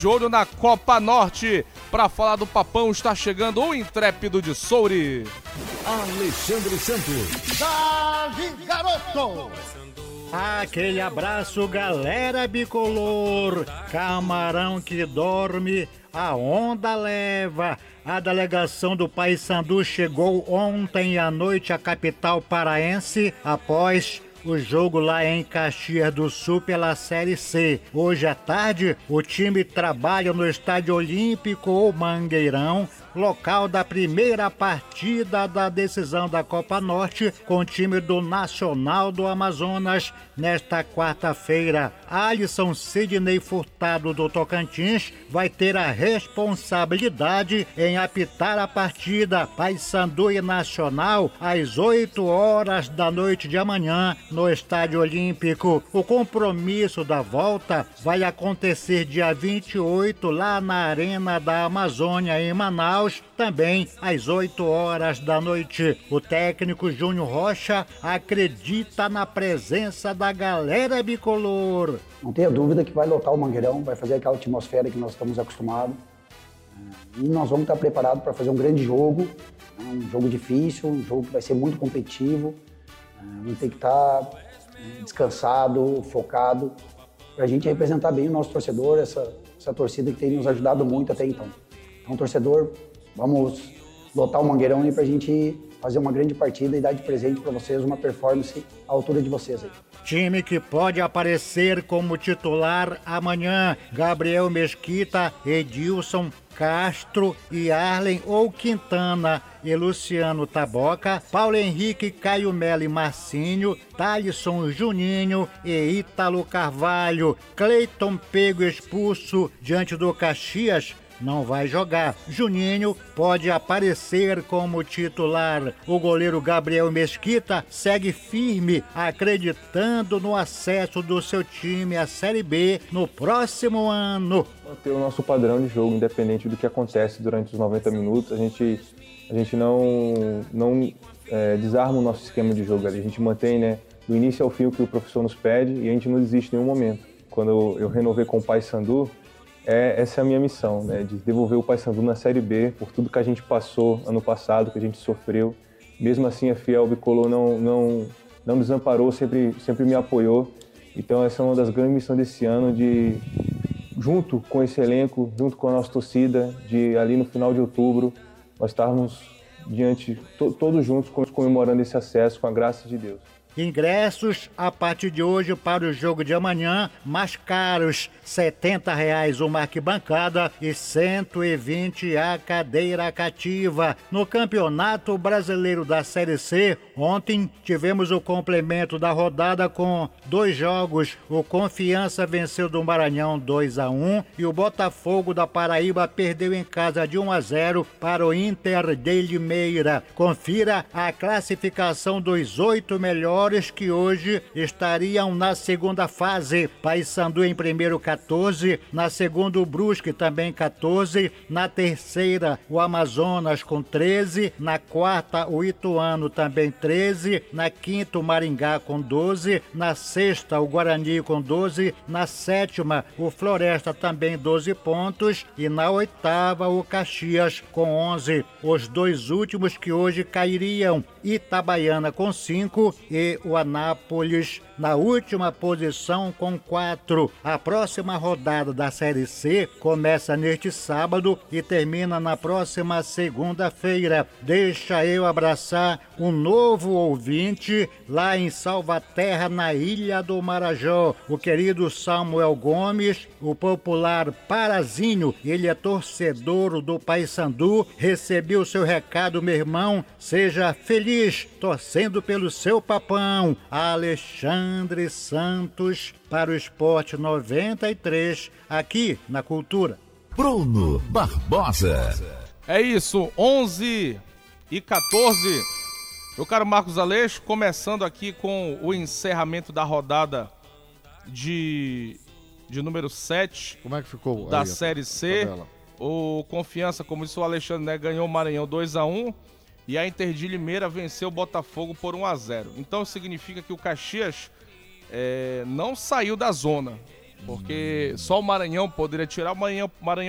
De olho na Copa Norte, para falar do Papão, está chegando o intrépido de Souri. Alexandre Santos. Salve, garoto! Aquele abraço, galera bicolor. Camarão que dorme, a onda leva. A delegação do Paysandu chegou ontem à noite à capital paraense após o jogo lá em Caxias do Sul pela Série C. Hoje à tarde, o time trabalha no Estádio Olímpico ou Mangueirão, local da primeira partida da decisão da Copa Norte com o time do Nacional do Amazonas nesta quarta-feira. Alisson Sidney Furtado do Tocantins vai ter a responsabilidade em apitar a partida Paysandu e Nacional às 8 horas da noite de amanhã no Estádio Olímpico. O compromisso da volta vai acontecer dia 28 lá na Arena da Amazônia em Manaus, também às 8 horas da noite. O técnico Júnior Rocha acredita na presença da galera bicolor. Não tenha dúvida que vai lotar o Mangueirão, vai fazer aquela atmosfera que nós estamos acostumados. E nós vamos estar preparados para fazer um grande jogo, um jogo difícil, um jogo que vai ser muito competitivo. Vamos ter que estar descansado, focado, para a gente representar bem o nosso torcedor, essa torcida que tem nos ajudado muito até então. Então, torcedor, vamos lotar o Mangueirão aí para a gente fazer uma grande partida e dar de presente para vocês uma performance à altura de vocês aí. Time que pode aparecer como titular amanhã: Gabriel Mesquita, Edilson, Castro e Arlen ou Quintana e Luciano Taboca, Paulo Henrique, Caio Melo e Marcinho, Thalisson Juninho e Ítalo Carvalho. Cleiton pego expulso diante do Caxias, não vai jogar. Juninho pode aparecer como titular. O goleiro Gabriel Mesquita segue firme, acreditando no acesso do seu time à Série B no próximo ano. Manter o nosso padrão de jogo, independente do que acontece durante os 90 minutos, a gente não desarma o nosso esquema de jogo. A gente mantém, né, do início ao fim o que o professor nos pede e a gente não desiste em nenhum momento. Quando eu renovei com o Paysandu, essa é a minha missão, né, de devolver o Paysandu na Série B por tudo que a gente passou ano passado, que a gente sofreu. Mesmo assim, a Fiel Bicolor não me desamparou, sempre me apoiou. Então essa é uma das grandes missões desse ano, de, junto com esse elenco, junto com a nossa torcida, de ali no final de outubro, nós estarmos todos juntos comemorando esse acesso com a graça de Deus. Ingressos a partir de hoje para o jogo de amanhã, mais caros, R$ 70 uma arquibancada e R$ 120 a cadeira cativa. No Campeonato Brasileiro da Série C, ontem tivemos o complemento da rodada com 2 jogos. O Confiança venceu do Maranhão 2-1 e o Botafogo da Paraíba perdeu em casa de 1-0 para o Inter de Limeira. Confira a classificação dos 8 melhores que hoje estariam na segunda fase. Paysandu em primeiro 14, na segunda o Brusque também 14, na terceira o Amazonas com 13, na quarta o Ituano também 13, na quinta o Maringá com 12, na sexta o Guarani com 12, na sétima o Floresta também 12 pontos e na oitava o Caxias com 11. Os 2 últimos que hoje cairiam, Itabaiana com 5 e o Anápolis na última posição com 4. A próxima rodada da Série C começa neste sábado e termina na próxima segunda-feira. Deixa eu abraçar um novo ouvinte lá em Salvaterra, na Ilha do Marajó, o querido Samuel Gomes, o popular Parazinho. Ele é torcedor do Paysandu. Recebi o seu recado, meu irmão. Seja feliz, torcendo pelo seu papão. Alexandre Santos para o Esporte 93, aqui na Cultura. Bruno Barbosa. É isso, 11h14. Meu caro Marcos Aleixo, começando aqui com o encerramento da rodada de número 7. Como é que ficou da aí, Série C. O Confiança, como disse o Alexandre, né, ganhou o Maranhão 2-1 e a Inter de Limeira venceu o Botafogo por 1-0. Então significa que o Caxias não saiu da zona. Porque só o Maranhão poderia tirar. O Maranhão